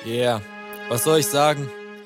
Yeah, was soll ich sagen?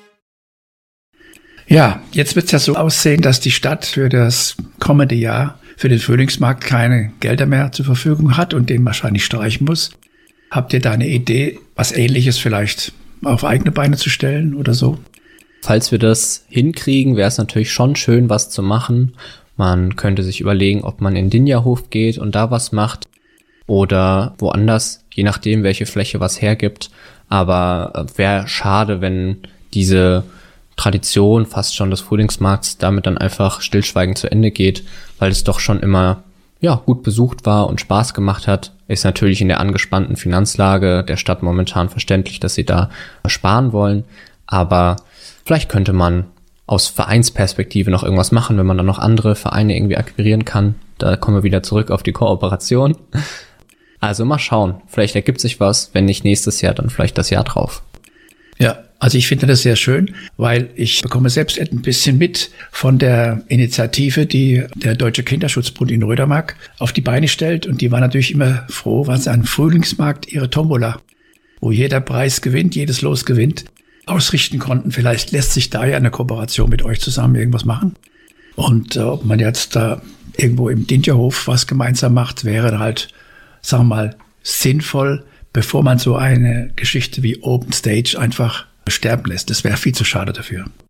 Ja, jetzt wird es ja so aussehen, dass die Stadt für das kommende Jahr für den Frühlingsmarkt keine Gelder mehr zur Verfügung hat und den wahrscheinlich streichen muss. Habt ihr da eine Idee, was Ähnliches vielleicht auf eigene Beine zu stellen oder so? Falls wir das hinkriegen, wäre es natürlich schon schön, was zu machen. Man könnte sich überlegen, ob man in den Dinjahof geht und da was macht oder woanders, je nachdem, welche Fläche was hergibt. Aber wäre schade, wenn diese Tradition fast schon des Frühlingsmarkts damit dann einfach stillschweigend zu Ende geht, weil es doch schon immer gut besucht war und Spaß gemacht hat. Ist natürlich in der angespannten Finanzlage der Stadt momentan verständlich, dass sie da sparen wollen, aber vielleicht könnte man aus Vereinsperspektive noch irgendwas machen, wenn man dann noch andere Vereine irgendwie akquirieren kann. Da kommen wir wieder zurück auf die Kooperation. Also mal schauen, vielleicht ergibt sich was, wenn nicht nächstes Jahr, dann vielleicht das Jahr drauf. Ja, also ich finde das sehr schön, weil ich bekomme selbst ein bisschen mit von der Initiative, die der Deutsche Kinderschutzbund in Rödermark auf die Beine stellt. Und die war natürlich immer froh, weil sie an Frühlingsmarkt ihre Tombola, wo jeder Preis gewinnt, jedes Los gewinnt, ausrichten konnten. Vielleicht lässt sich da ja eine Kooperation mit euch zusammen irgendwas machen. Und ob man jetzt da irgendwo im Dinterhof was gemeinsam macht, wäre halt, sagen wir mal, sinnvoll, bevor man so eine Geschichte wie Open Stage einfach sterben lässt. Das wäre viel zu schade dafür.